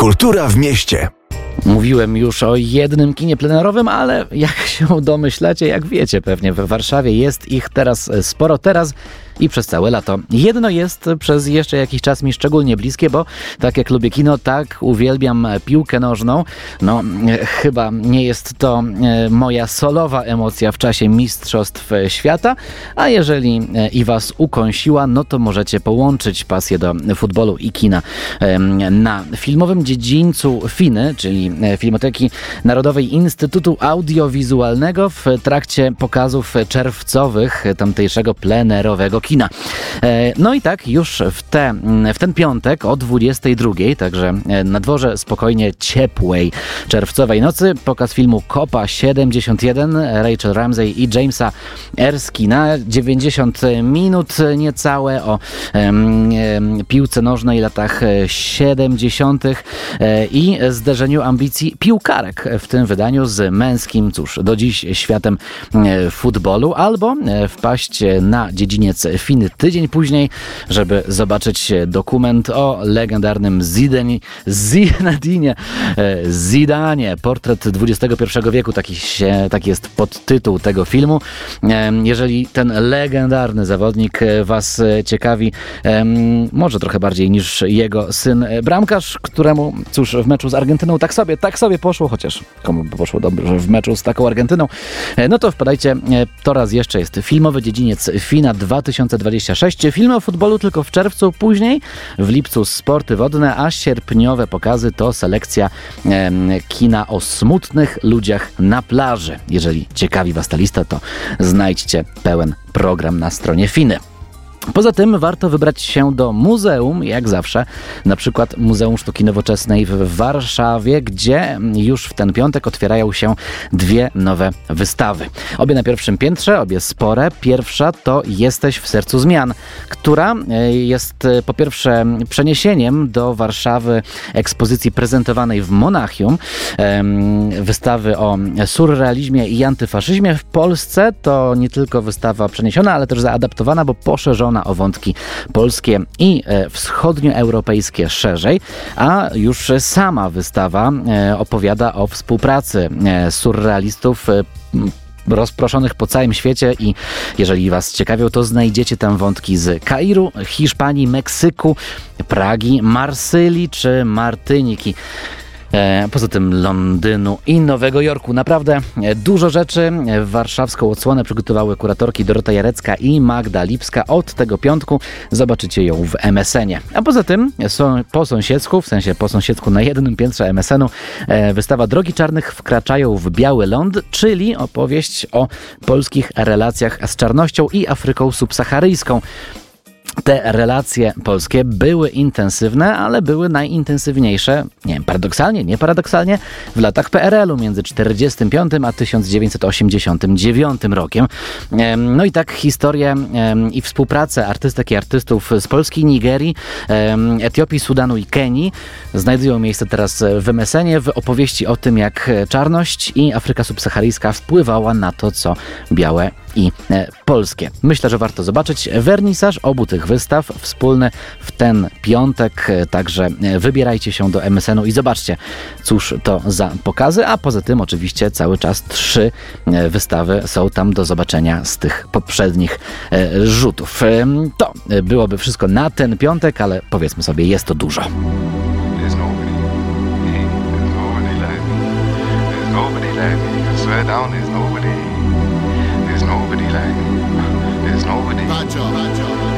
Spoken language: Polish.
Kultura w mieście. Mówiłem już o jednym kinie plenerowym, ale jak się domyślacie, jak wiecie pewnie, w Warszawie jest ich teraz sporo i przez całe lato. Jedno jest przez jeszcze jakiś czas mi szczególnie bliskie, bo tak jak lubię kino, tak uwielbiam piłkę nożną. No, chyba nie jest to moja solowa emocja w czasie Mistrzostw Świata, a jeżeli i was ukąsiła, no to możecie połączyć pasję do futbolu i kina na filmowym dziedzińcu FINY, czyli Filmoteki Narodowej Instytutu Audiowizualnego w trakcie pokazów czerwcowych tamtejszego plenerowego kina. No i tak już w ten piątek o 22:00, także na dworze spokojnie ciepłej czerwcowej nocy, pokaz filmu Kopa 71 Rachel Ramsey i Jamesa Erskina. 90 minut niecałe o piłce nożnej latach 70. i zderzeniu ambicji piłkarek w tym wydaniu z męskim, cóż, do dziś światem futbolu, albo wpaść na dziedziniec FINY tydzień później, żeby zobaczyć dokument o legendarnym Zinedinie Zidanie. Portret XXI wieku, taki jest podtytuł tego filmu. Jeżeli ten legendarny zawodnik was ciekawi, może trochę bardziej niż jego syn bramkarz, któremu, cóż, w meczu z Argentyną tak sobie poszło, chociaż komu by poszło dobrze w meczu z taką Argentyną, no to wpadajcie, to raz jeszcze jest filmowy dziedziniec FINA 2026. Filmy o futbolu tylko w czerwcu, później w lipcu sporty wodne, a sierpniowe pokazy to selekcja kina o smutnych ludziach na plaży. Jeżeli ciekawi was ta lista, to znajdźcie pełen program na stronie FINY. Poza tym warto wybrać się do muzeum, jak zawsze, na przykład Muzeum Sztuki Nowoczesnej w Warszawie, gdzie już w ten piątek otwierają się dwie nowe wystawy. Obie na pierwszym piętrze, obie spore. Pierwsza to Jesteś w sercu zmian, która jest po pierwsze przeniesieniem do Warszawy ekspozycji prezentowanej w Monachium, wystawy o surrealizmie i antyfaszyzmie w Polsce. To nie tylko wystawa przeniesiona, ale też zaadaptowana, bo poszerzona o wątki polskie i wschodnioeuropejskie szerzej, a już sama wystawa opowiada o współpracy surrealistów rozproszonych po całym świecie i jeżeli was ciekawią, to znajdziecie tam wątki z Kairu, Hiszpanii, Meksyku, Pragi, Marsylii czy Martyniki. Poza tym Londynu i Nowego Jorku. Naprawdę dużo rzeczy. Warszawską odsłonę przygotowały kuratorki Dorota Jarecka i Magda Lipska. Od tego piątku zobaczycie ją w MSN-ie. A poza tym po sąsiedzku na jednym piętrze MSN-u wystawa Drogi Czarnych wkraczają w Biały Ląd, czyli opowieść o polskich relacjach z czarnością i Afryką subsaharyjską. Te relacje polskie były intensywne, ale były najintensywniejsze, nie paradoksalnie, w latach PRL-u między 1945 a 1989 rokiem. No i tak historię i współpracę artystek i artystów z Polski, Nigerii, Etiopii, Sudanu i Kenii znajdują miejsce teraz w MSN-ie, w opowieści o tym, jak czarność i Afryka subsaharyjska wpływała na to, co białe i polskie. Myślę, że warto zobaczyć wernisaż obu tych wystaw wspólny w ten piątek, także wybierajcie się do MSN-u i zobaczcie, cóż to za pokazy, a poza tym oczywiście cały czas 3 wystawy są tam do zobaczenia z tych poprzednich rzutów. To byłoby wszystko na ten piątek, ale powiedzmy sobie, jest to dużo. There's nobody like me. There's nobody.